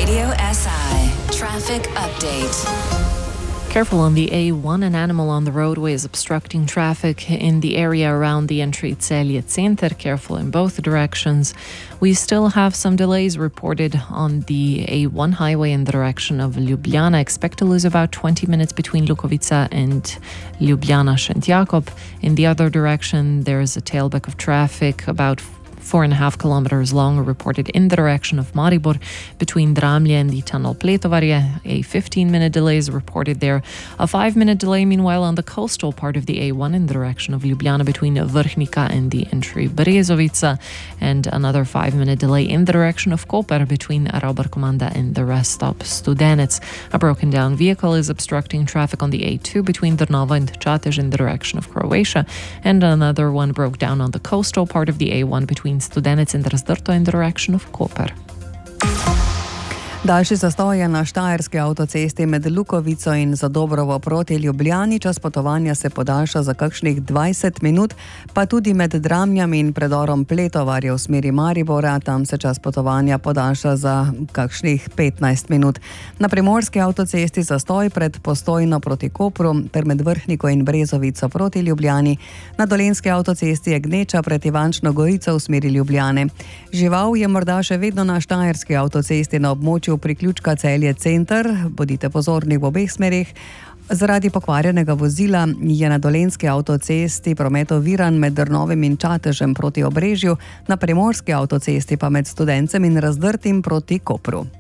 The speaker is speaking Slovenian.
Radio SI Traffic Update. Careful on the A1, an animal on the roadway is obstructing traffic in the area around the entry at Celje Center. Careful in both directions. We still have some delays reported on the A1 highway in the direction of Ljubljana. Expect to lose about 20 minutes between Lukovica and Ljubljana Šentjakov. In the other direction, there is a tailback of traffic about 4.5 kilometers long, reported in the direction of Maribor between Dramlje and the tunnel Pletovarje. A 15-minute delay is reported there. A 5-minute delay, meanwhile, on the coastal part of the A1 in the direction of Ljubljana between Vrhnika and the entry Brezovica, and another 5-minute delay in the direction of Koper between Rauberkomanda and the rest stop Studenec. A broken down vehicle is obstructing traffic on the A2 between Drnova and Čatež in the direction of Croatia, and another one broke down on the coastal part of the A1 between Studenec and Razdrto in the direction of Koper. Daljši zastoj je na Štajerski avtocesti med Lukovico in Zadobrovo proti Ljubljani. Čas potovanja se podaljša za kakšnih 20 minut, pa tudi med Dramljami in predorom Pletovarje v smeri Maribora. Tam se čas potovanja podaljša za kakšnih 15 minut. Na Primorski avtocesti zastoj pred Postojno proti Kopru ter med Vrhniko in Brezovico proti Ljubljani. Na Dolenjski avtocesti je gneča pred Ivančno Gorico v smeri Ljubljane. Žival je morda še vedno na Štajerski avtocesti na območju priključka Celje Center. Bodite pozorni v obeh smerih. Zaradi pokvarjenega vozila je na Dolenjski avtocesti promet oviran med Drnovim in Čatežem proti Obrežju, na Primorski avtocesti pa med Studencem in Razdrtim proti Kopru.